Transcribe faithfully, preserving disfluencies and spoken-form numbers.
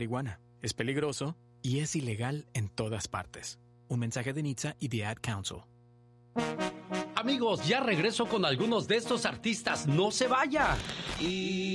marihuana. Es peligroso y es ilegal en todas partes. Un mensaje de N H T S A y The Ad Council. Amigos, ya regreso con algunos de estos artistas. ¡No se vaya! Y...